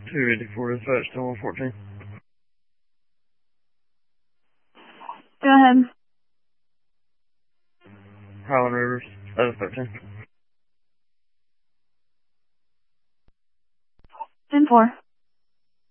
284 dispatch to 114. Go ahead. Highland Rivers, 13. 10-4.